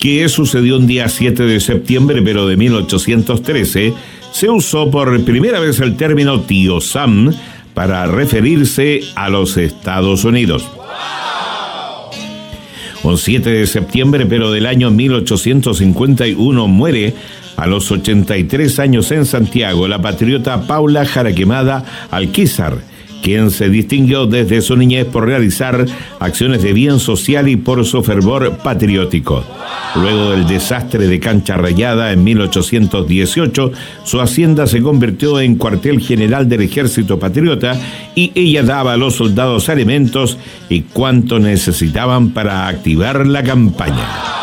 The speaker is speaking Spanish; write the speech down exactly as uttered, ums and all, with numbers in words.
que sucedió un día siete de septiembre, pero de mil ochocientos trece, se usó por primera vez el término Tío Sam para referirse a los Estados Unidos. Un siete de septiembre, pero del año mil ochocientos cincuenta y uno, muere a los ochenta y tres años en Santiago la patriota Paula Jaraquemada Alquizar, quien se distinguió desde su niñez por realizar acciones de bien social y por su fervor patriótico. Luego del desastre de Cancha Rayada en mil ochocientos dieciocho, su hacienda se convirtió en cuartel general del Ejército Patriota y ella daba a los soldados alimentos y cuanto necesitaban para activar la campaña.